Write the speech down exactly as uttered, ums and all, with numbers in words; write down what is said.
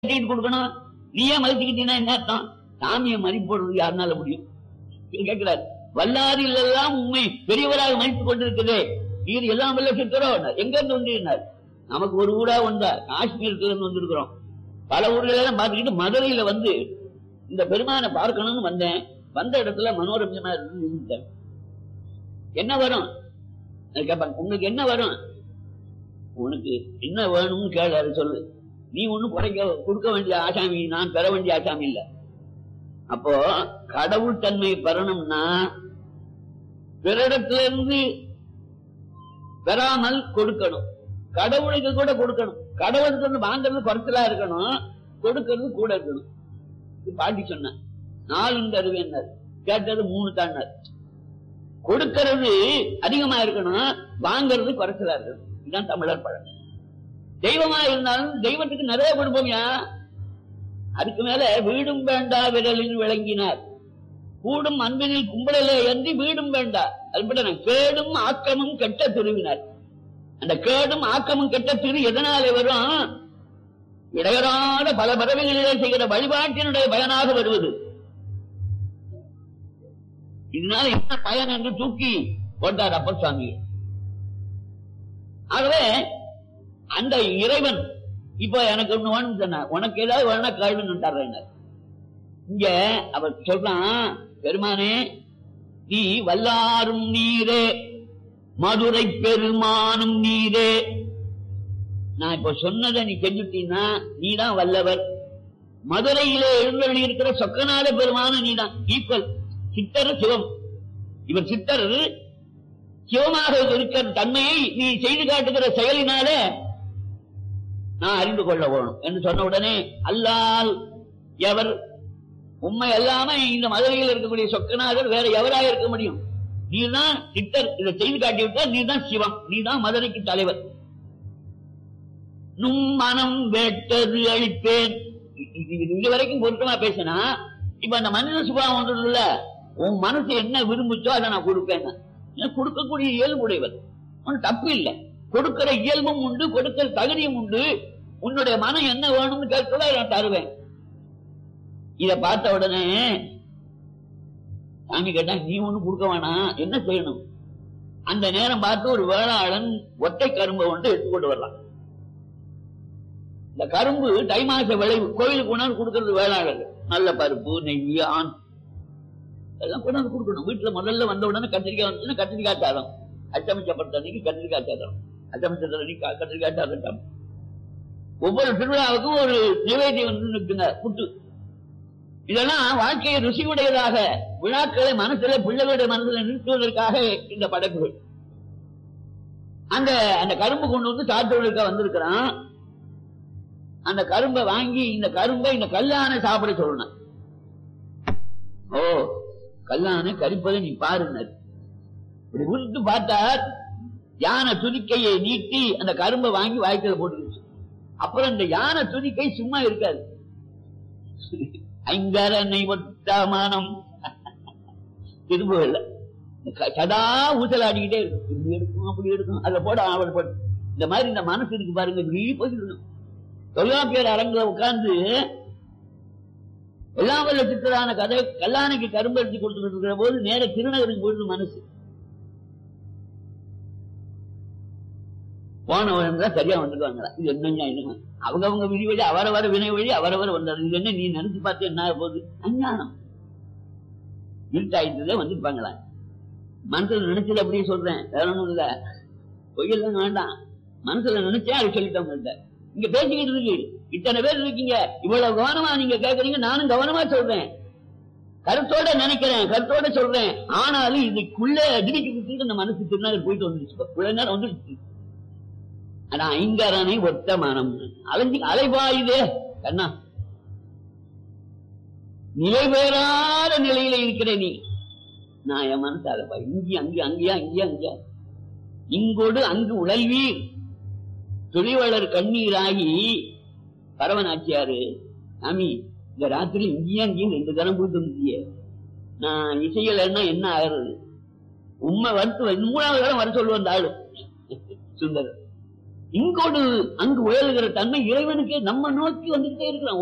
கொடுக்கணும். நீயே மதிச்சுக்கிட்டீங்கன்னா என்ன அர்த்தம்? சாமியை மதிப்போடுறது யாருனால முடியும்? கேட்கிறார். வல்லாரில் எல்லாம் உண்மை பெரியவராக மதித்துக் கொண்டிருக்குது. நீர் எல்லாம் வல்ல சித்தரோ எங்க இருந்து வந்தீர்கள்? நமக்கு ஒரு ஊரா வந்தா காஷ்மீரத்துல இருந்து வந்திருக்கிறோம். பல ஊர்ல எல்லாம் பார்த்துக்கிட்டு மதுரையில வந்து இந்த பெருமானை பார்க்கணும்னு வந்தேன். வந்த இடத்துல மனோரஞ்சமா இருந்து என்ன வரும் கேட்பாங்க. உங்களுக்கு என்ன வரும்? உனக்கு என்ன வேணும்னு கேள்வி சொல்லு. நீ ஒண்ணும் குறைக்க கொடுக்க வேண்டிய ஆசாமி, நான் பெற வேண்டிய ஆசாமி இல்ல. அப்போ கடவுள் தன்மை பெறணும்னா பிறடத்துல இருந்து பெறாமல் கொடுக்கணும். கடவுளுக்கு கூட கொடுக்கணும். கடவுளுக்கு வந்து வாங்கிறது குறைச்சலா இருக்கணும், கொடுக்கறது கூட இருக்கணும். பாட்டி சொன்ன நாலு தருவேன், கேட்டது மூணு தான். கொடுக்கிறது அதிகமா இருக்கணும், வாங்கிறது குறைச்சலா இருக்கணும். இதுதான் தமிழர் பழக்கம். தெய்வமா இருந்தாலும் தெய்வத்துக்கு நிறைய கொடுப்போம்யா. அதுக்கு மேல வீடும் வேண்டா விரலில் விளங்கினார், கூடும் அன்பினில் கும்பலிலே என்று வீடும் வேண்டா. அது கேடும் ஆக்கமும் கெட்ட திருவினார். அந்த கேடும் ஆக்கமும் கெட்ட திரு எதனாலே வரும்? இடையறாத பல பறவைகளிலே செய்கிற வழிபாட்டினுடைய பயனாக வருவது. இதனால என்ன பயன் என்று தூக்கி போட்டார் அப்பர் சுவாமி. ஆகவே அந்த இறைவன் இப்ப எனக்கு ஒண்ணு வேணும் சொன்ன, உனக்கு ஏதாவது வேணா கேள்வி. இங்க அவர் சொல்றான், பெருமானே நீ வல்லாரும் நீரே மதுரை பெருமானும் நீரே. நான் இப்ப சொன்னதை நீ செஞ்சுட்டீன்னா நீதான் வல்லவர். மதுரையிலே எழுந்தருளி இருக்கிற சொக்கநாத பெருமானும் நீதான். ஈக்குவல். சித்தர் சிவம். இவர் சித்தர் சிவமாக இருக்கிற தன்மையை நீ செய்து காட்டுகிற செயலினால நான் அறிந்து கொள்ள வேணும் என்று சொன்ன உடனே, அல்லால் எவர் உண்மை அல்லாம இந்த மதுரையில் இருக்கக்கூடிய சொக்கநாதர் வேற எவராக இருக்க முடியும்? நீதான் சித்தர். இதை செய்து காட்டிவிட்டால் நீதான் சிவம், நீதான் மதுரைக்கு தலைவர். நும் மனம் வேட்டது அழிப்பேன். இது வரைக்கும் பொருத்தமா பேசினா, இப்ப அந்த மனித சுபாவம் ஒன்று இல்ல, உன் மனசு என்ன விரும்புச்சோ அதை நான் கொடுப்பேன். கொடுக்கக்கூடிய இயல்பு உடையவர், ஒன்னும் தப்பு இல்லை. கொடுக்கிற இயல்பும் உண்டு, கொடுக்கிற தகுதியும் உண்டு. உன்னுடைய மனம் என்ன வேணும்னு கேட்கல நான் தருவேன். இத பார்த்த உடனே சாமி கேட்டா, நீ ஒண்ணு கொடுக்க வேணாம், என்ன செய்யணும்? அந்த நேரம் பார்த்து ஒரு வேளாளன் ஒற்றை கரும்பை ஒன்று எடுத்துக்கொண்டு வரலாம். இந்த கரும்பு தை மாச விளைவு, கோயிலுக்கு உணவு கொடுக்கறது வேளாளர். நல்ல பருப்பு, நெய், ஆண் எல்லாம் கொண்டாந்து கொடுக்கணும். வீட்டுல முதல்ல வந்த உடனே கத்திரிக்காய் வந்துச்சுன்னா கத்திரிக்காய் சாதம், அச்சமிச்சப்பட்ட அன்னைக்கு கத்திரிக்காய் சாதம், அச்சமிச்ச அன்னைக்கு கத்திரிக்காய் சாதம். ஒவ்வொரு திருவிழாவுக்கும் ஒரு நிவேதியம் வந்து நிற்குங்க, புட்டு. இதெல்லாம் வாழ்க்கையை ருசியுடையதாக, விழாக்களை மனசுல பிள்ளைகளுடைய மனசுல நிறுத்துவதற்காக இந்த படைப்புகள். அந்த அந்த கரும்பு கொண்டு வந்து சாப்பிடுவதற்காக வந்திருக்கிறான். அந்த கரும்பை வாங்கி இந்த கரும்பை இந்த கல்லானை சாப்பிட சொல்லணும். ஓ, கல்லானை கரிப்பதை நீ பாருங்க. இப்படி உருட்டு பார்த்தார், யானை துதிக்கையை நீட்டி அந்த கரும்பை வாங்கி வாய்க்கல போட்டுருச்சு. அப்புறம் இந்த யானை துதிக்கை சும்மா இருக்காது. ஐங்கரனை ஒட்டாமானம் திரும்புகள்ல சதா ஊசலாடிக்கிட்டே இருக்கும். இப்படி எடுக்கும், அப்படி எடுக்கும், அதை போட அவள் போட்டு. இந்த மாதிரி இந்த மனசு இருக்கு பாருங்க, இப்படி போயிட்டு. தொல்காப்பியர் அரங்குல உட்கார்ந்து எல்லாம் வல்ல சித்தரான கதை கல்லானைக்கு கரும்பு எடுத்து கொடுத்துட்டு இருக்கிற போது நேர திருநகருக்கு போயிட்டு மனசு போனவன் தான் சரியா வந்துடுவாங்களா? இது என்னங்க என்ன அவங்க அவங்க விதி வழி அவரவர வினை வழி அவரவர் வந்தாரு. இது என்ன நீ நினைச்சு பார்த்து என்ன போகுது? அஞ்ஞானம் இருட்டாயிட்டதே வந்துருப்பாங்களா? மனசுல நினைச்சது அப்படியே சொல்றேன், வேற ஒண்ணும் இல்ல. பொய்யெல்லாம் வேண்டாம். மனசுல நினைச்சேன் அது சொல்லிட்டவங்கள்ட்ட. இங்க பேசிக்கிட்டு இருக்கு, இத்தனை பேர் இருக்கீங்க, இவ்வளவு கவனமா நீங்க கேட்கறீங்க, நானும் கவனமா சொல்றேன், கருத்தோட நினைக்கிறேன், கருத்தோட சொல்றேன். ஆனாலும் இதுக்குள்ள அதிரிக்கு இந்த மனசு திருநகர் போயிட்டு வந்துருச்சு, இவ்வளவு நேரம் வந்துருச்சு. ஆனா ஐங்கரனை ஒத்த மனம் அலைஞ்சி அலைபாயுதே கண்ணா. நிலை பெறாத நிலையில இருக்கிற நீ, நான் என் மனசு அலைபா இங்கே அங்கே அங்கேயா இங்கேயா அங்கேயா இங்கோடு அங்கு உழல்வீர் துணிவளர் கண்ணீராகி பரவனாச்சியாரு சாமி இந்த ராத்திரி இங்கேயா இங்கேயும் ரெண்டு தரம் போயிட்டு வந்துட்டியே, நான் இசையலைன்னா என்ன ஆகிறது? உண்மை வருத்து மூணாவது தரம் வர சொல்லுவோம் அந்த ஆளு சுந்தர். இங்கோடு அங்கு உயர்கிற தன்மை இறைவனுக்கு நம்ம நோக்கி வந்துகிட்டே இருக்கிறோம்.